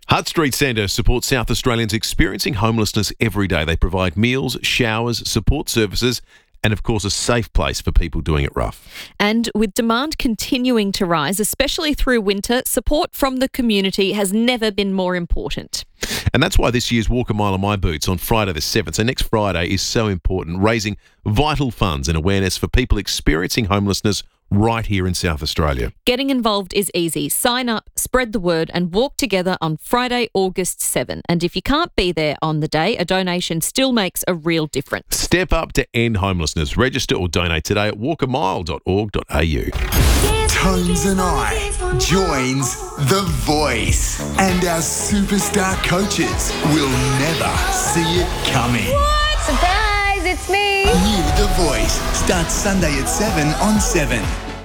Hutt Street Centre supports South Australians experiencing homelessness every day. They provide meals, showers, support services, and of course a safe place for people doing it rough. And with demand continuing to rise, especially through winter, support from the community has never been more important. And that's why this year's Walk a Mile in My Boots on Friday the 7th, so next Friday, is so important, raising vital funds and awareness for people experiencing homelessness right here in South Australia. Getting involved is easy. Sign up, spread the word and walk together on Friday, August 7. And if you can't be there on the day, a donation still makes a real difference. Step up to end homelessness. Register or donate today at walkamile.org.au. Tones and I joins The Voice, and our superstar coaches will never see it coming. What? Surprise, it's me. New The Voice starts Sunday at 7 on 7.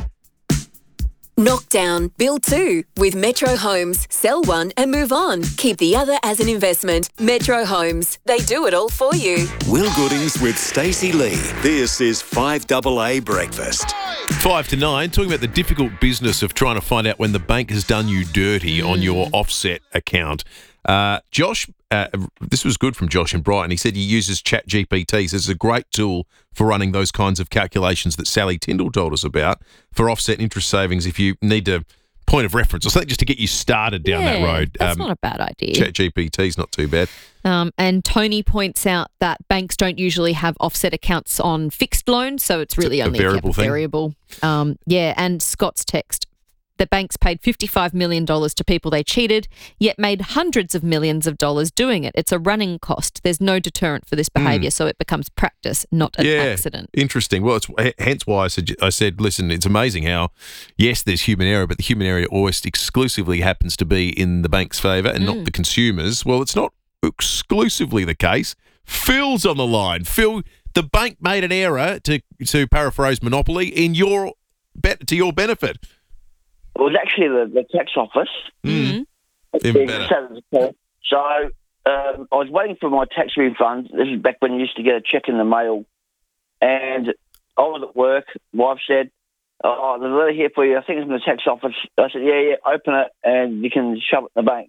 Knockdown, build two with Metro Homes. Sell one and move on. Keep the other as an investment. Metro Homes. They do it all for you. Will Goodings with Stacey Lee. This is 5AA Breakfast. 5 to 9, talking about the difficult business of trying to find out when the bank has done you dirty on your offset account. Josh, this was good from Josh in Brighton. He said he uses ChatGPT, so it's a great tool for running those kinds of calculations that Sally Tyndall told us about for offset interest savings if you need a point of reference or something just to get you started down that road. That's not a bad idea. ChatGPT's not too bad. And Tony points out that banks don't usually have offset accounts on fixed loans, so it's really only a variable. And Scott's text. The banks paid $55 million to people they cheated, yet made hundreds of millions of dollars doing it. It's a running cost. There's no deterrent for this behaviour, so it becomes practice, not an accident. Interesting. Well, it's hence why I said, listen, it's amazing how, yes, there's human error, but the human error almost exclusively happens to be in the bank's favour and not the consumers. Well, it's not exclusively the case. Phil's on the line. Phil, the bank made an error, to paraphrase Monopoly, to your benefit. It was actually the tax office. Even better. So I was waiting for my tax refund. This is back when you used to get a cheque in the mail. And I was at work. Wife said, "Oh, there's a letter here for you. I think it's from the tax office." I said, yeah, open it and you can shove it in the bank.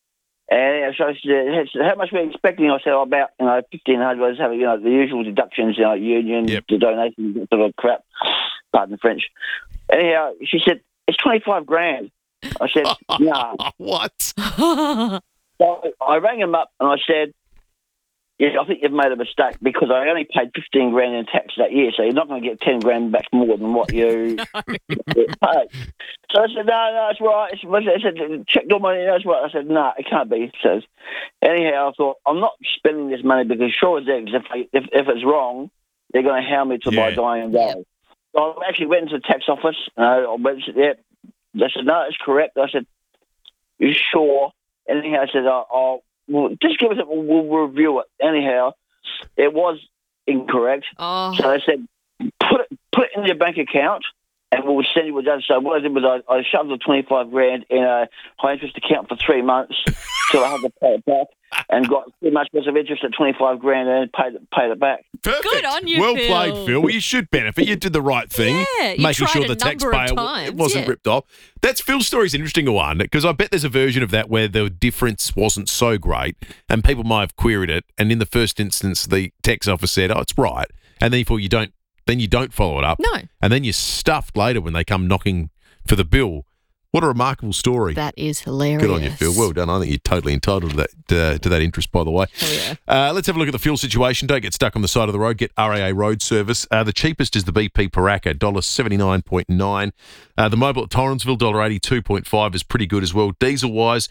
And so she said, "How much were you expecting?" I said, about $1,500. I was having the usual deductions, union, the donations, that sort of crap. Pardon the French. Anyhow, she said, "It's 25 grand." I said, "No." What? So I rang him up and I said, "Yeah, I think you've made a mistake because I only paid 15 grand in tax that year, so you're not going to get 10 grand back more than what you paid." So I said, "No, it's right." I said, "Check all money, that's right." I said, "No, it can't be." So anyhow, I thought, I'm not spending this money because sure as eggs, if it's wrong, they're going to hound me to my dying day. So I actually went into the tax office. I went and said, "Yeah." They said, "No, it's correct." I said, "You sure?" Anyhow, I said, well, just give us it. We'll review it." Anyhow, it was incorrect. So I said, put it in your bank account and we'll send you what it does. So what I did was I shoved the 25 grand in a high interest account for 3 months till I had to pay it back. And got too much of interest at 25 grand and paid it back. Perfect. Good on you, well Phil. played, Phil. Well, you should benefit. You did the right thing. Yeah, you making tried sure a the taxpayer times, wasn't ripped off. That's Phil's story's an interesting one because I bet there's a version of that where the difference wasn't so great and people might have queried it. And in the first instance, the tax office said, "Oh, it's right," and then you don't follow it up. No. And then you're stuffed later when they come knocking for the bill. What a remarkable story. That is hilarious. Good on you, Phil. Well done. I think you're totally entitled to that interest, by the way. Oh, yeah. Let's have a look at the fuel situation. Don't get stuck on the side of the road. Get RAA road service. The cheapest is the BP Paraka, $1.79.9. The Mobil at Torrensville, $1.82.5 is pretty good as well. Diesel-wise,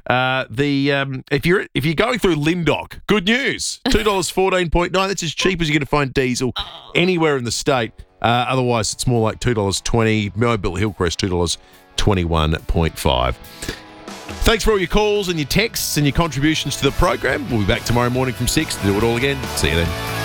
if you're going through Lindock, good news, $2.14.9. That's as cheap as you're going to find diesel anywhere in the state. Otherwise, it's more like $2.20. Mobile Hillcrest, $2.21.5. Thanks for all your calls and your texts and your contributions to the program. We'll be back tomorrow morning from 6 to do it all again. See you then.